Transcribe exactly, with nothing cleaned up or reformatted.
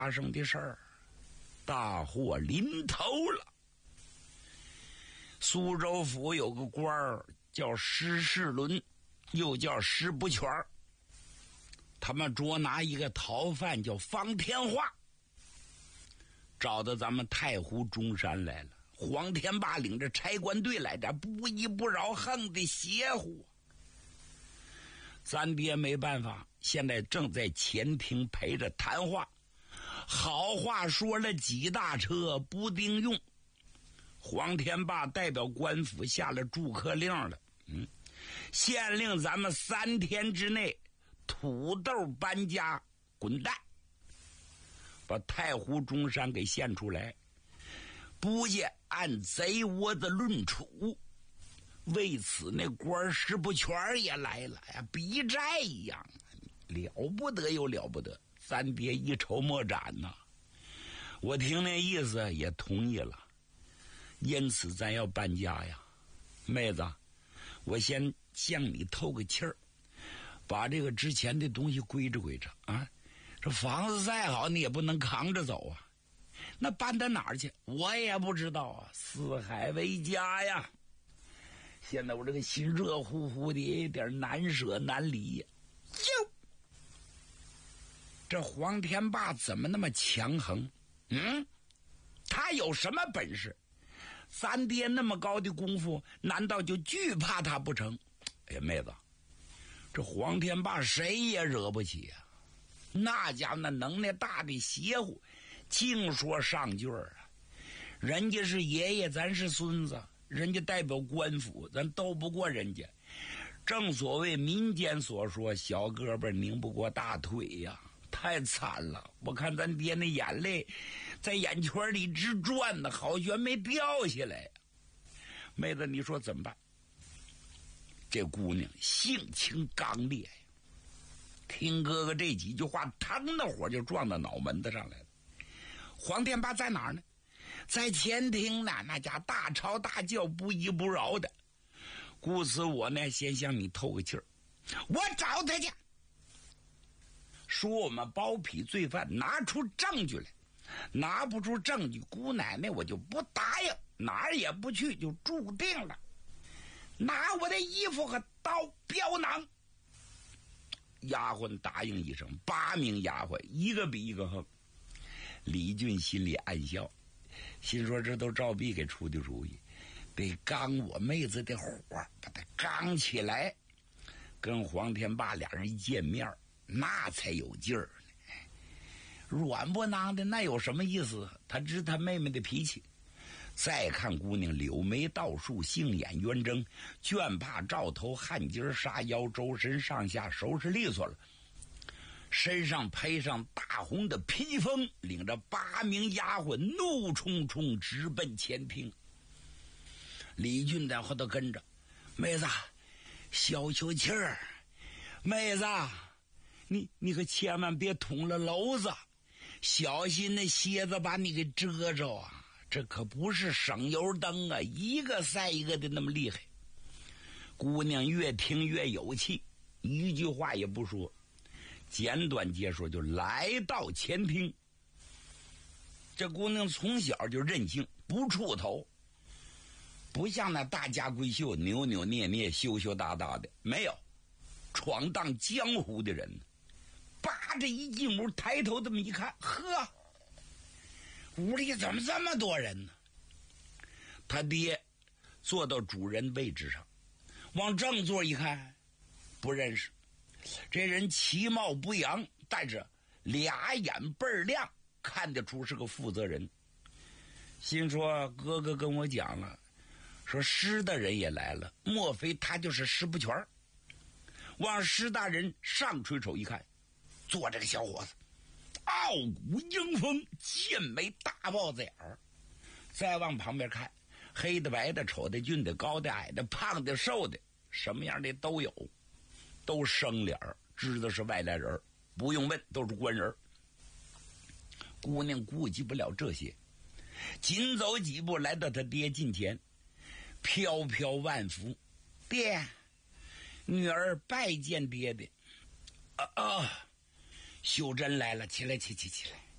发生的事儿，大祸临头了。苏州府有个官儿叫石世伦，又叫石不全，他们捉拿一个逃犯叫方天化，找到咱们太湖中山来了。黄天霸领着差官队来的，不依不饶，横的邪乎。咱爹没办法，现在正在前厅陪着谈话，好话说了几大车不定用。黄天霸代表官府下了逐客令了，嗯，限令咱们三天之内土豆搬家滚蛋，把太湖中山给献出来，不见按贼窝子论处。为此那官石不全也来了呀，逼债一样，了不得又了不得。咱爹一筹莫展呐、啊，我听那意思也同意了。因此咱要搬家呀，妹子，我先向你透个气儿，把这个之前的东西归置归置啊。这房子再好你也不能扛着走啊，那搬到哪儿去我也不知道啊。四海为家呀，现在我这个心热乎乎的，有点难舍难离呀。哟，这黄天霸怎么那么强横？嗯，他有什么本事？咱爹那么高的功夫，难道就惧怕他不成？哎呀，妹子，这黄天霸谁也惹不起啊！那家那能耐大的邪乎，净说上句儿啊！人家是爷爷，咱是孙子，人家代表官府，咱斗不过人家。正所谓民间所说，小胳膊拧不过大腿呀、啊，太惨了！我看咱爹那眼泪在眼圈里直转呢，好悬没掉下来。妹子，你说怎么办？这姑娘性情刚烈呀，听哥哥这几句话，腾的火就撞到脑门子上来了。黄天霸在哪儿呢？在前厅呢，那家大吵大叫，不依不饶的。故此我呢，先向你透个气儿，我找他去，说我们包庇罪犯，拿出证据来。拿不出证据，姑奶奶我就不答应，哪儿也不去，就注定了。拿我的衣服和刀镖囊。丫鬟答应一声，八名丫鬟一个比一个横。李俊心里暗笑，心说这都赵壁给出的主意，得刚我妹子的火，把她刚起来。跟黄天霸俩人一见面，那才有劲儿呢。软不囔的那有什么意思？他知他妹妹的脾气。再看姑娘柳眉倒竖，杏眼圆睁，绢帕罩头，汗巾纱腰，周身上下收拾利索了，身上配上大红的披风，领着八名丫鬟怒冲冲直奔前厅。李俊在后头跟着，妹子消消气儿，妹子你你可千万别捅了娄子，小心那蝎子把你给蛰着啊！这可不是省油灯啊，一个赛一个的那么厉害。姑娘越听越有气，一句话也不说，简短结说就来到前厅。这姑娘从小就任性，不出头，不像那大家闺秀扭扭捏捏羞羞答答的，没有闯荡江湖的人。扒着一进屋，抬头这么一看，呵，屋里怎么这么多人呢？他爹坐到主人位置上，往正座一看，不认识。这人其貌不扬，但是俩眼倍儿亮，看得出是个负责人。心说哥哥跟我讲了，说施大人也来了，莫非他就是施不全？往施大人上垂手一看，坐这个小伙子傲骨英风，剑眉大豹子眼儿。再往旁边看，黑的白的，丑的俊的，高的矮的，胖的瘦的，什么样的都有，都生脸儿，知道是外来人，不用问，都是官人。姑娘顾及不了这些，紧走几步来到他爹近前，飘飘万福，爹，女儿拜见爹爹。啊啊，秀珍来了，起来起起起来。